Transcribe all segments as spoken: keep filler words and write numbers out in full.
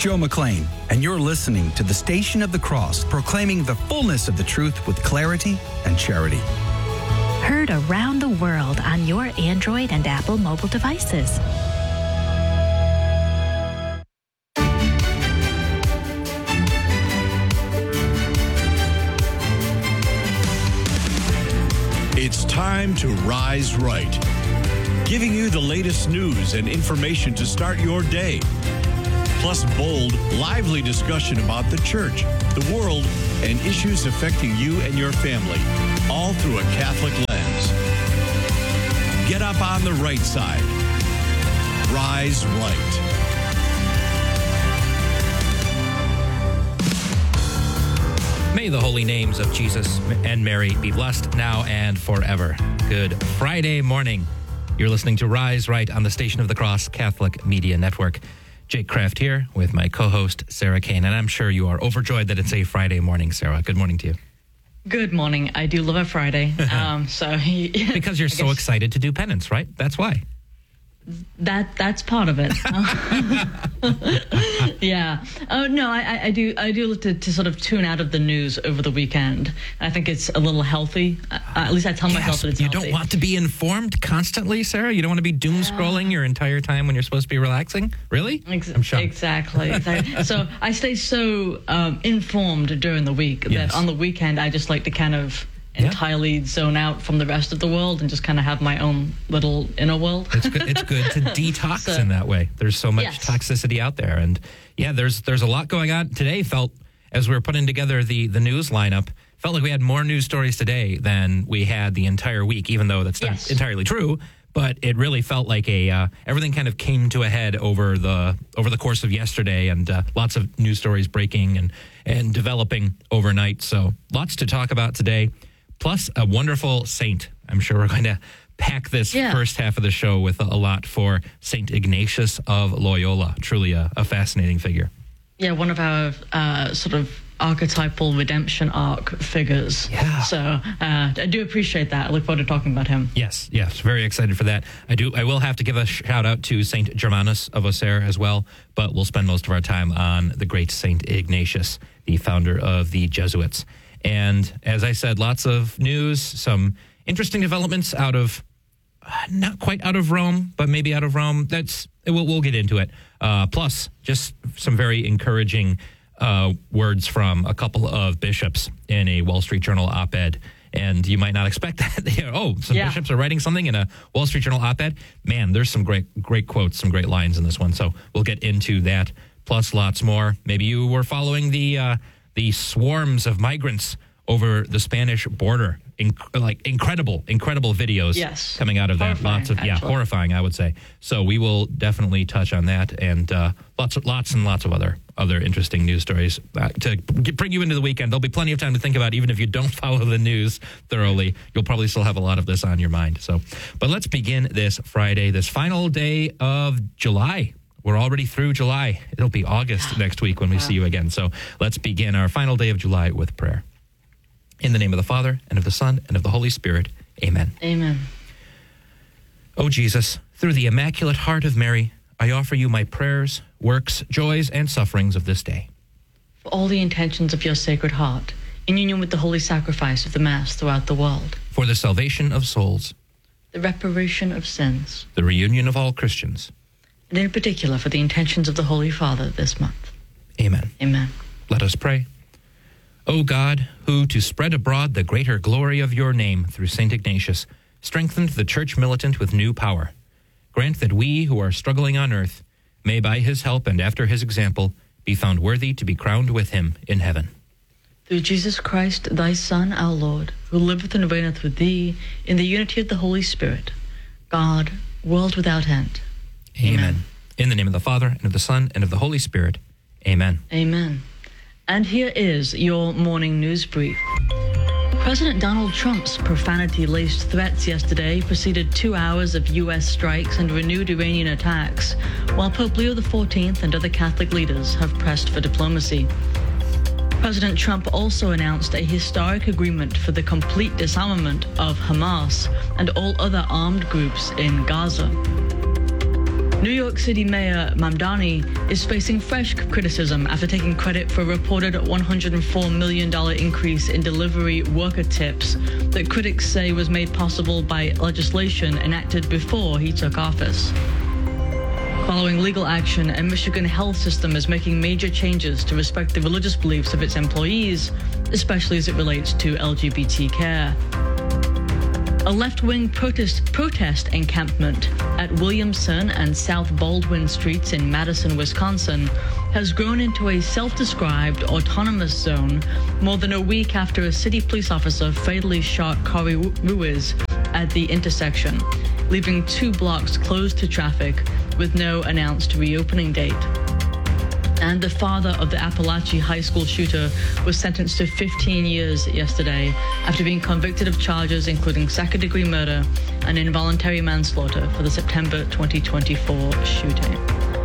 Joe McLean, and you're listening to the Station of the Cross, proclaiming the fullness of the truth with clarity and charity. Heard around the world on your Android and Apple mobile devices. It's time to Rise Right, giving you the latest news and information to start your day. Plus bold, lively discussion about the church, the world, and issues affecting you and your family, all through a Catholic lens. Get up on the right side. Rise Right. May the holy names of Jesus and Mary be blessed now and forever. Good Friday morning. You're listening to Rise Right on the Station of the Cross Catholic Media Network. Jake Kraft here with my co-host, Sarah Kane, and I'm sure you are overjoyed that it's a Friday morning, Sarah. Good morning to you. Good morning. I do love a Friday. Um, so Because you're so excited to do penance, right? That's why. That that's part of it. Yeah. Oh no, I, I do I do look to, to sort of tune out of the news over the weekend. I think it's a little healthy. Uh, at least I tell yes, myself that it's you healthy. You don't want to be informed constantly, Sarah? You don't want to be doom scrolling your entire time when you're supposed to be relaxing? Really? Ex- I'm shocked. Exactly. exactly. So I stay so um, informed during the week yes. that on the weekend I just like to kind of Yeah. entirely zone out from the rest of the world and just kind of have my own little inner world. It's good. It's good to detox So, in that way. There's so much yes. toxicity out there, and yeah, there's there's a lot going on today. Felt as we were putting together the the news lineup, felt like we had more news stories today than we had the entire week. Even though that's not Yes. entirely true, but it really felt like a uh, everything kind of came to a head over the over the course of yesterday, and uh, lots of news stories breaking and and developing overnight. So lots to talk about today. Plus, a wonderful saint. I'm sure we're going to pack this Yeah. first half of the show with a, a lot for Saint Ignatius of Loyola. Truly a, a fascinating figure. Yeah, one of our uh, sort of archetypal redemption arc figures. Yeah. So uh, I do appreciate that. I look forward to talking about him. Yes, yes, very excited for that. I do. I will have to give a shout out to Saint Germanus of Auxerre as well, but we'll spend most of our time on the great Saint Ignatius, the founder of the Jesuits. And as I said, lots of news, some interesting developments out of, uh, not quite out of Rome, but maybe out of Rome. That's we'll, we'll get into it. Uh, plus, just some very encouraging uh, words from a couple of bishops in a Wall Street Journal op-ed. And you might not expect that. You know, oh, some Yeah. bishops are writing something in a Wall Street Journal op-ed. Man, there's some great, great quotes, some great lines in this one. So we'll get into that, plus lots more. Maybe you were following the uh, the swarms of migrants over the Spanish border. Inc- like incredible, incredible videos Yes. coming out of that. Horrifying, Lots of, yeah, actually. horrifying, I would say. So we will definitely touch on that, and uh, lots, of, lots and lots of other other interesting news stories uh, to get, bring you into the weekend. There'll be plenty of time to think about, even if you don't follow the news thoroughly. You'll probably still have a lot of this on your mind. So, but let's begin this Friday, this final day of July. We're already through July. It'll be August next week when we see you again. So let's begin our final day of July with prayer. In the name of the Father, and of the Son, and of the Holy Spirit. Amen. Amen. O Jesus, through the Immaculate Heart of Mary, I offer you my prayers, works, joys, and sufferings of this day. For all the intentions of your Sacred Heart, in union with the holy sacrifice of the Mass throughout the world, For the salvation of souls, the reparation of sins, the reunion of all Christians. and in particular for the intentions of the Holy Father this month. Amen. Amen. Let us pray. O God, who, to spread abroad the greater glory of your name through Saint Ignatius, strengthened the Church militant with new power, grant that we who are struggling on earth may by his help and after his example be found worthy to be crowned with him in heaven. Through Jesus Christ, thy Son, our Lord, who liveth and reigneth with thee in the unity of the Holy Spirit, God, world without end. Amen. Amen. In the name of the Father, and of the Son, and of the Holy Spirit. Amen. Amen. And here is your morning news brief. President Donald Trump's profanity-laced threats yesterday preceded two hours of U S strikes and renewed Iranian attacks, while Pope Leo the fourteenth and other Catholic leaders have pressed for diplomacy. President Trump also announced a historic agreement for the complete disarmament of Hamas and all other armed groups in Gaza. New York City Mayor Mamdani is facing fresh criticism after taking credit for a reported one hundred four million dollars increase in delivery worker tips that critics say was made possible by legislation enacted before he took office. Following legal action, a Michigan health system is making major changes to respect the religious beliefs of its employees, especially as it relates to L G B T care. A left-wing protest, protest encampment at Williamson and South Baldwin Streets in Madison, Wisconsin, has grown into a self-described autonomous zone more than a week after a city police officer fatally shot Corey Ruiz at the intersection, leaving two blocks closed to traffic with no announced reopening date. And the father of the Appalachia High School shooter was sentenced to fifteen years yesterday after being convicted of charges including second-degree murder and involuntary manslaughter for the September twenty twenty-four shooting.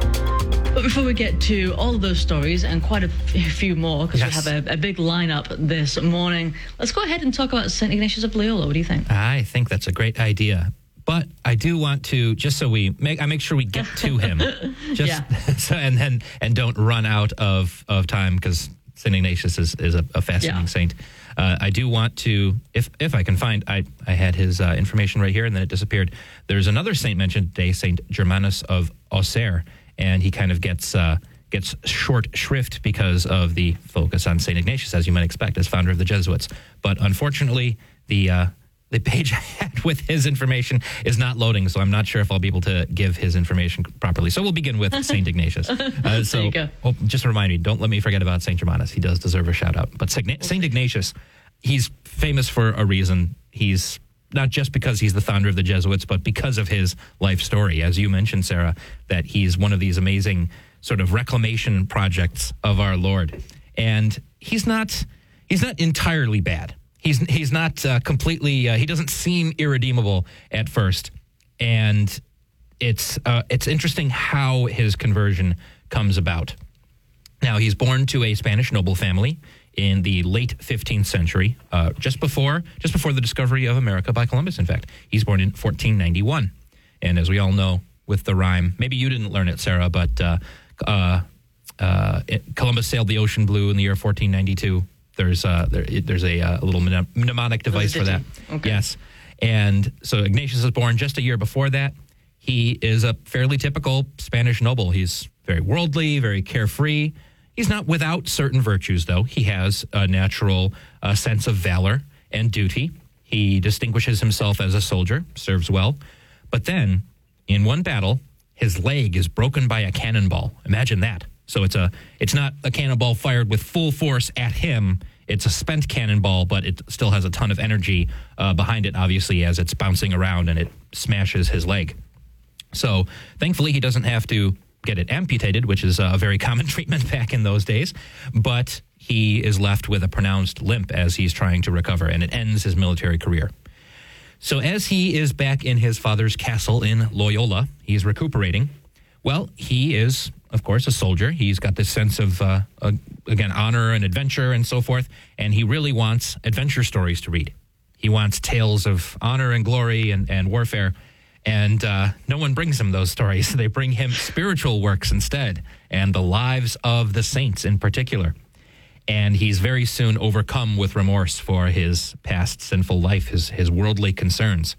But before we get to all of those stories and quite a f- few more, because yes. we have a, a big lineup this morning, let's go ahead and talk about Saint Ignatius of Loyola. What do you think? I think that's a great idea. But I do want to, just so we make, I make sure we get to him, just yeah. so, and and and don't run out of, of time, because Saint Ignatius is, is a, a fascinating yeah. saint. Uh, I do want to, if if I can find, I I had his uh, information right here, and then it disappeared. There's another saint mentioned today, Saint Germanus of Auxerre, and he kind of gets uh, gets short shrift because of the focus on Saint Ignatius, as you might expect, as founder of the Jesuits. But unfortunately, the uh, The page I had with his information is not loading, so I'm not sure if I'll be able to give his information properly. So we'll begin with Saint Ignatius. Uh, so there you go. Oh, just a reminder, don't let me forget about Saint Germanus. He does deserve a shout out. But Saint Ignatius, he's famous for a reason. He's not just because he's the founder of the Jesuits, but because of his life story. As you mentioned, Sarah, that he's one of these amazing sort of reclamation projects of our Lord. And he's not he's not entirely bad. He's he's not uh, completely. Uh, he doesn't seem irredeemable at first, and it's uh, it's interesting how his conversion comes about. Now, he's born to a Spanish noble family in the late fifteenth century, uh, just before just before the discovery of America by Columbus. In fact, he's born in fourteen ninety-one, and as we all know, with the rhyme, maybe you didn't learn it, Sarah, but uh, uh, uh, it, Columbus sailed the ocean blue in the year fourteen ninety-two. There's uh, there, there's a, a little mnemonic device for that. Okay. Yes. And so Ignatius is born just a year before that. He is a fairly typical Spanish noble. He's very worldly, very carefree. He's not without certain virtues, though. He has a natural uh, sense of valor and duty. He distinguishes himself as a soldier, serves well. But then, in one battle, his leg is broken by a cannonball. Imagine that. So it's a it's not a cannonball fired with full force at him. It's a spent cannonball, but it still has a ton of energy uh, behind it, obviously, as it's bouncing around and it smashes his leg. So thankfully, he doesn't have to get it amputated, which is a very common treatment back in those days. But he is left with a pronounced limp as he's trying to recover, and it ends his military career. So as he is back in his father's castle in Loyola, he's recuperating. Well, he is, of course, a soldier. He's got this sense of, uh, uh, again, honor and adventure and so forth, and he really wants adventure stories to read. He wants tales of honor and glory and, and warfare, and uh, no one brings him those stories. They bring him spiritual works instead, and the lives of the saints in particular. And he's very soon overcome with remorse for his past sinful life, his, his worldly concerns.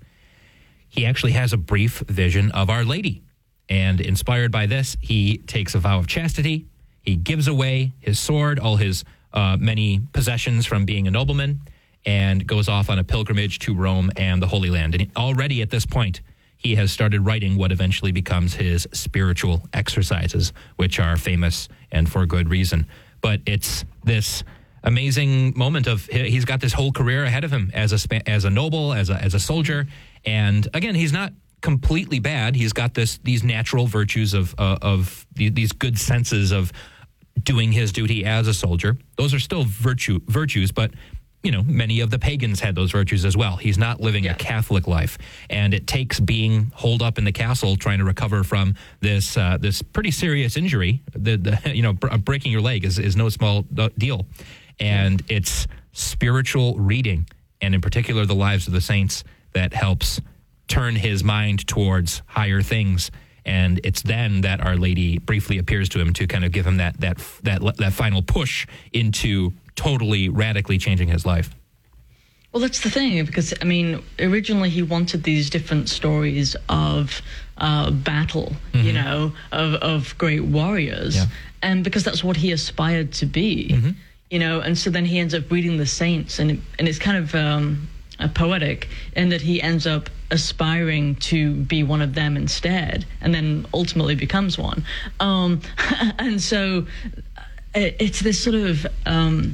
He actually has a brief vision of Our Lady. And inspired by this, he takes a vow of chastity. He gives away his sword, all his uh, many possessions from being a nobleman, and goes off on a pilgrimage to Rome and the Holy Land. And already at this point, he has started writing what eventually becomes his spiritual exercises, which are famous and for good reason. But it's this amazing moment of he's got this whole career ahead of him as a as a noble, as a as a soldier, and again, he's not completely bad. He's got this these natural virtues of uh, of the, these good senses of doing his duty as a soldier. Those are still virtue virtues, but you know, many of the pagans had those virtues as well. He's not living yeah. a Catholic life, and it takes being holed up in the castle trying to recover from this uh, this pretty serious injury. The, the you know br- breaking your leg is is no small deal, and it's spiritual reading, and in particular the lives of the saints, that helps turn his mind towards higher things And it's then that Our Lady briefly appears to him to kind of give him that that that that final push into totally radically changing his life. Well, that's the thing, because, I mean, originally he wanted these different stories of uh, battle, mm-hmm. you know, of, of great warriors, yeah. and because that's what he aspired to be, mm-hmm. you know, and so then he ends up reading the saints, and, it, and it's kind of um, uh, poetic in that he ends up aspiring to be one of them instead, and then ultimately becomes one. Um, and so it, it's this sort of... Um,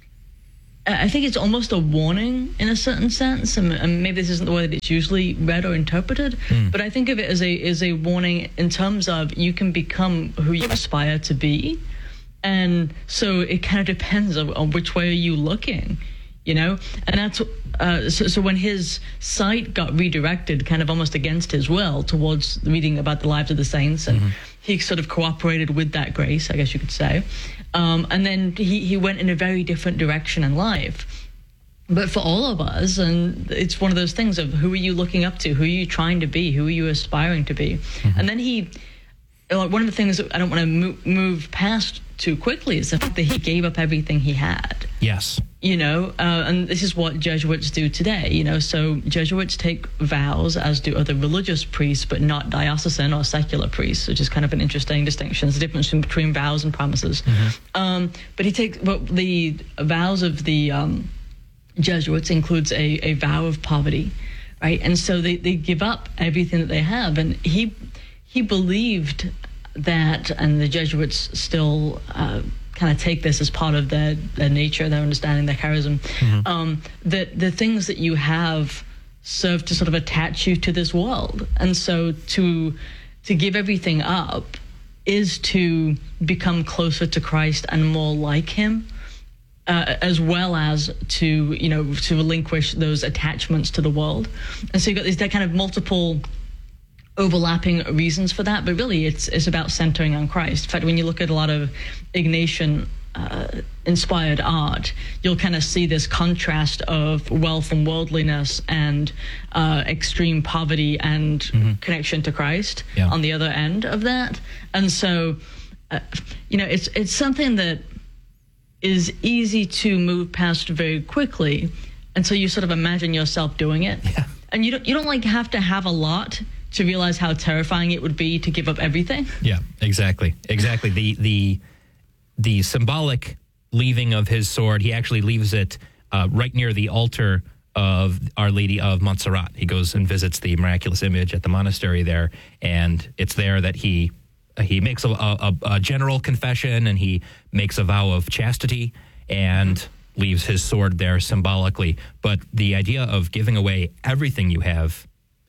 I think it's almost a warning in a certain sense, and, and maybe this isn't the way that it's usually read or interpreted, mm. but I think of it as a as a warning in terms of you can become who you aspire to be, and so it kind of depends on, on which way are you looking, you know? And that's uh, so, so when his sight got redirected kind of almost against his will towards reading about the lives of the saints, and mm-hmm. he sort of cooperated with that grace, I guess you could say. Um, and then he, he went in a very different direction in life. But for all of us, and it's one of those things of who are you looking up to? Who are you trying to be? Who are you aspiring to be? Mm-hmm. And then he, like, one of the things that I don't want to move, move past too quickly is the fact that he gave up everything he had. Yes. You know, uh, and this is what Jesuits do today, you know, so Jesuits take vows, as do other religious priests, but not diocesan or secular priests, which is kind of an interesting distinction. It's the difference between vows and promises. Mm-hmm. Um, but he takes, well, the vows of the um, Jesuits includes a, a vow of poverty, right? And so they, they give up everything that they have. And he, he believed that, and the Jesuits still... Uh, kind of take this as part of their, their nature, their understanding, their charism, mm-hmm. um, that the things that you have serve to sort of attach you to this world. And so to to give everything up is to become closer to Christ and more like him, uh, as well as to, you know, to relinquish those attachments to the world. And so you've got these that kind of multiple overlapping reasons for that, but really it's it's about centering on Christ. In fact, when you look at a lot of Ignatian uh, inspired art, you'll kind of see this contrast of wealth and worldliness and uh, extreme poverty and mm-hmm. connection to Christ yeah. on the other end of that. And so, uh, you know, it's it's something that is easy to move past very quickly until you sort of imagine yourself doing it. Yeah. And you don't you don't like have to have a lot to realize how terrifying it would be to give up everything. Yeah, exactly. Exactly. The the the symbolic leaving of his sword, he actually leaves it uh, right near the altar of Our Lady of Montserrat. He goes and visits the miraculous image at the monastery there, and it's there that he he makes a, a, a general confession, and he makes a vow of chastity, and mm-hmm. leaves his sword there symbolically. But the idea of giving away everything you have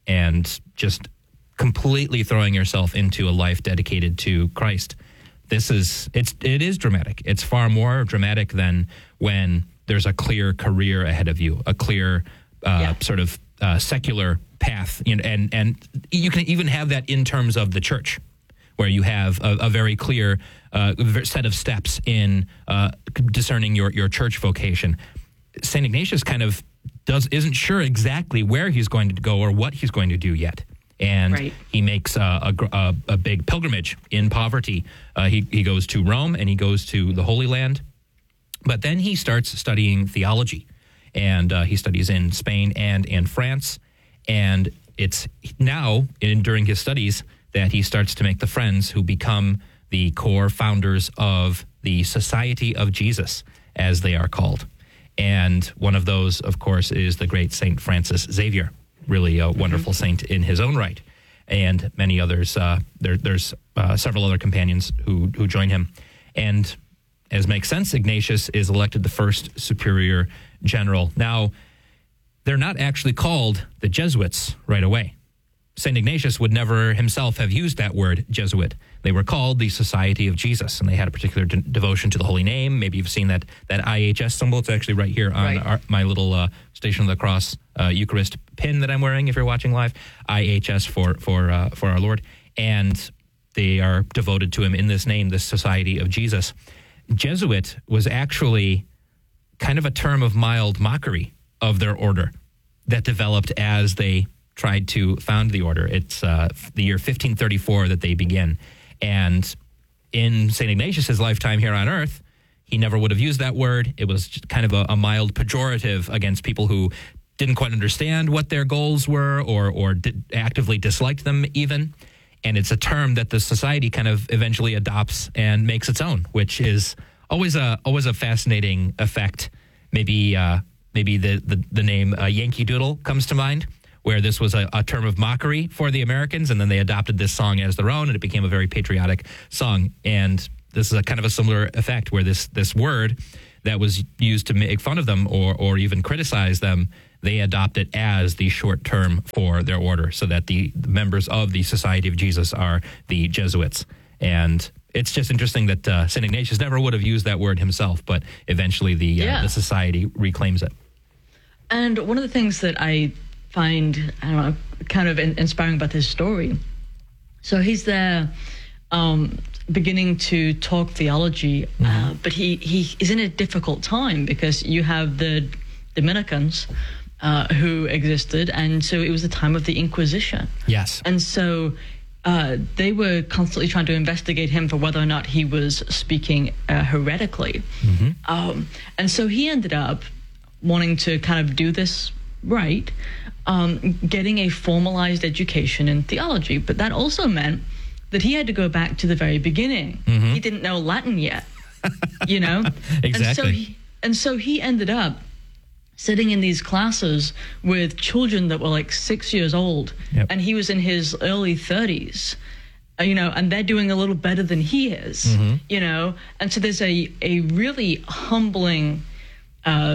and just completely throwing yourself into a life dedicated to Christ. This is, it's, it is dramatic. It's far more dramatic than when there's a clear career ahead of you, a clear uh, yeah. sort of uh, secular path. You know, and, and you can even have that in terms of the church, where you have a, a very clear uh, set of steps in uh, discerning your, your church vocation. Saint Ignatius kind of does isn't sure exactly where he's going to go or what he's going to do yet. And right. he makes a, a, a big pilgrimage in poverty. Uh, he, he goes to Rome and he goes to the Holy Land. But then he starts studying theology. And uh, he studies in Spain and in France. And it's now, in, during his studies, that he starts to make the friends who become the core founders of the Society of Jesus, as they are called. And one of those, of course, is the great Saint Francis Xavier, really a wonderful mm-hmm. saint in his own right. And many others, uh, there, there's uh, several other companions who, who join him. And as makes sense, Ignatius is elected the first superior general. Now, they're not actually called the Jesuits right away. Saint Ignatius would never himself have used that word, Jesuit. They were called the Society of Jesus, and they had a particular de- devotion to the Holy Name. Maybe you've seen that that I H S symbol. It's actually right here on right. Our, my little uh, Station of the Cross uh, Eucharist pin that I'm wearing if you're watching live. I H S for for uh, for our Lord. And they are devoted to him in this name, the Society of Jesus. Jesuit was actually kind of a term of mild mockery of their order that developed as they tried to found the order. It's uh, the year fifteen thirty-four that they begin. And in Saint Ignatius's lifetime here on earth, he never would have used that word. It was just kind of a, a mild pejorative against people who didn't quite understand what their goals were or, or did, actively disliked them even. And it's a term that the society kind of eventually adopts and makes its own, which is always a always a fascinating effect. Maybe uh, maybe the, the, the name uh, Yankee Doodle comes to mind, where this was a, a term of mockery for the Americans, and then they adopted this song as their own, and it became a very patriotic song. And this is a kind of a similar effect, where this this word that was used to make fun of them or or even criticize them, they adopt it as the short term for their order, so that the, the members of the Society of Jesus are the Jesuits. And it's just interesting that uh, Saint Ignatius never would have used that word himself, but eventually the uh, yeah. the society reclaims it. And one of the things that I find, I don't know, kind of in- inspiring about his story, so he's there um, beginning to talk theology, mm-hmm. uh, but he, he is in a difficult time because you have the Dominicans uh, who existed, and so it was the time of the Inquisition. Yes. And so uh, they were constantly trying to investigate him for whether or not he was speaking uh, heretically. Mm-hmm. Um, and so he ended up wanting to kind of do this right, um, getting a formalized education in theology. But that also meant that he had to go back to the very beginning. Mm-hmm. He didn't know Latin yet, you know? Exactly. And so he, and so he ended up sitting in these classes with children that were like six years old, yep. and he was in his early thirties, uh, you know, and they're doing a little better than he is, mm-hmm. you know? And so there's a, a really humbling uh,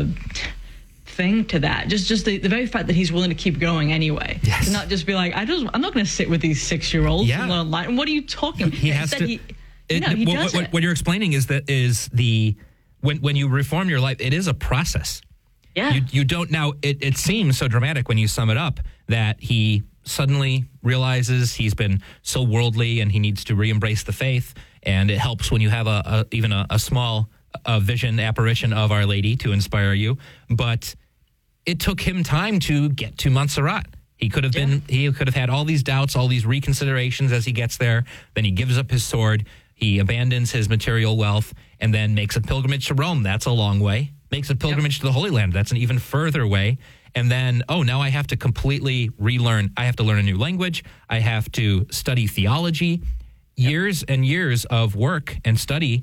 thing to that. Just just the, the very fact that he's willing to keep going anyway. Yes. To not just be like, I just, I'm not going to sit with these six-year-olds yeah. and learn Latin. What are you talking about? He has to, he, it, no, he what, does what, it. what you're explaining is that is the, when, when you reform your life, it is a process. Yeah. You, you don't now, it, it seems so dramatic when you sum it up that he suddenly realizes he's been so worldly and he needs to re-embrace the faith. And it helps when you have a, a even a, a small a vision apparition of Our Lady to inspire you. But it took him time to get to Montserrat. He could have been, yeah. he could have had all these doubts, all these reconsiderations as he gets there. Then he gives up his sword. He abandons his material wealth and then makes a pilgrimage to Rome. That's a long way. Makes a pilgrimage yep. to the Holy Land. That's an even further way. And then, oh, now I have to completely relearn. I have to learn a new language. I have to study theology. Yep. Years and years of work and study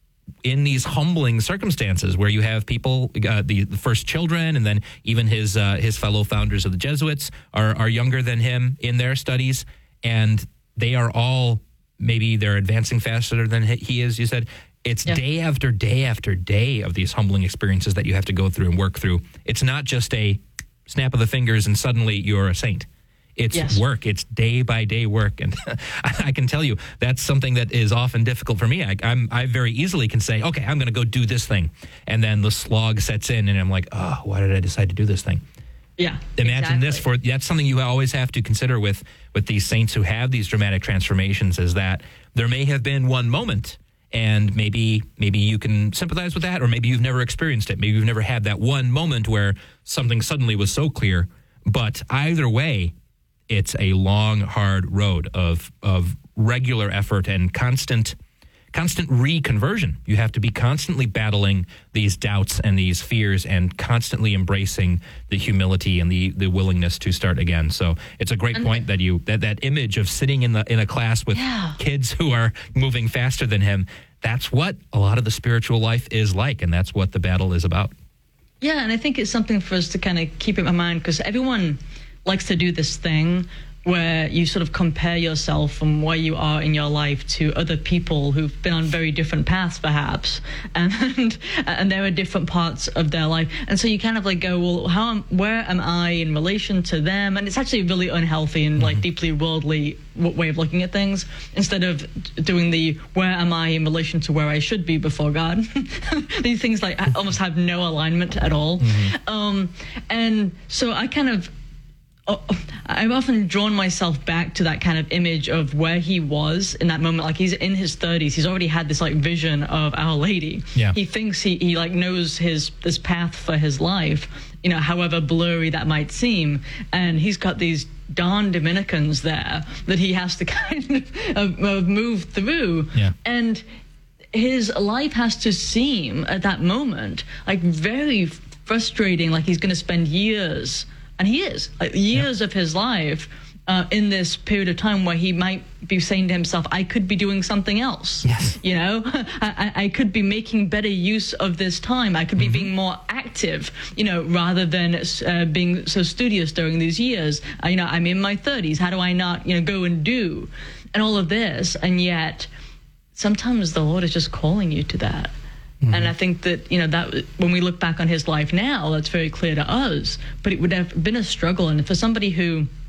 in these humbling circumstances where you have people, uh, the, the first children, and then even his uh, his fellow founders of the Jesuits are, are younger than him in their studies. And they are all, maybe they're advancing faster than he is, you said. It's yeah. day after day after day of these humbling experiences that you have to go through and work through. It's not just a snap of the fingers and suddenly you're a saint. It's yes. work. It's day by day work. And I can tell you that's something that is often difficult for me. I, I'm, I very easily can say, okay, I'm going to go do this thing. And then the slog sets in and I'm like, oh, why did I decide to do this thing? Yeah. Imagine exactly. this for, that's something you always have to consider with, with these saints who have these dramatic transformations, is that there may have been one moment. And maybe maybe you can sympathize with that, or maybe you've never experienced it. Maybe you've never had that one moment where something suddenly was so clear. But either way, it's a long, hard road of of regular effort and constant constant reconversion. You have to be constantly battling these doubts and these fears and constantly embracing the humility and the, the willingness to start again. So it's a great and point that you that, that image of sitting in the in a class with yeah. kids who are moving faster than him. That's what a lot of the spiritual life is like, and that's what the battle is about. Yeah, and I think it's something for us to kind of keep in mind, because everyone likes to do this thing where you sort of compare yourself from where you are in your life to other people who've been on very different paths, perhaps, and and there are different parts of their life, and so you kind of like go, well, how am, where am I in relation to them? And it's actually a really unhealthy and like deeply worldly w- way of looking at things, instead of doing the where am I in relation to where I should be before God. These things like almost have no alignment at all. Mm-hmm. Um, and so I kind of Oh, I've often drawn myself back to that kind of image of where he was in that moment. Like, he's in his thirties. He's already had this like vision of Our Lady. Yeah. He thinks he, he like knows his this path for his life, you know, however blurry that might seem. And he's got these darn Dominicans there that he has to kind of uh, move through. Yeah. And his life has to seem at that moment like very frustrating, like he's going to spend years, and he is, like years yep. of his life uh, in this period of time where he might be saying to himself, I could be doing something else. Yes. You know, I, I could be making better use of this time. I could be mm-hmm. being more active, you know, rather than uh, being so studious during these years. Uh, you know, I'm in my thirties. How do I not, you know, go and do and all of this? And yet sometimes the Lord is just calling you to that. Mm-hmm. And I think that, you know, that when we look back on his life now, that's very clear to us, but it would have been a struggle. And for somebody who